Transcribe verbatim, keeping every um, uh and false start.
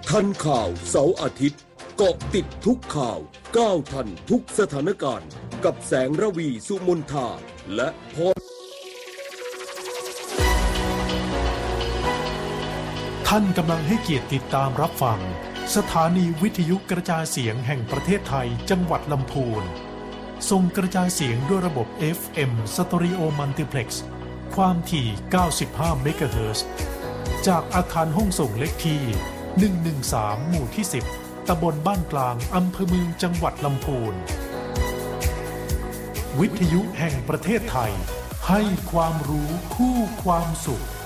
ทันข่าวเสาร์อาทิตย์เกาะติดทุกข่าวก้าวทันทุกสถานการณ์กับแสงระวีสุมนทาและพรท่านกำลังให้เกียรติติดตามรับฟังสถานีวิทยุกระจายเสียงแห่งประเทศไทยจังหวัดลำพูนส่งกระจายเสียงด้วยระบบ เอฟ เอ็ม Stereo Multiplex ความถี่เก้าสิบห้าเมกะเฮิรตซ์จากอาคารห้องส่งเลขที่หนึ่งหนึ่งสามหมู่ที่สิบตำบลบ้านกลางอำเภอเมืองจังหวัดลำพูนวิทยุแห่งประเทศไทยให้ความรู้คู่ความสุข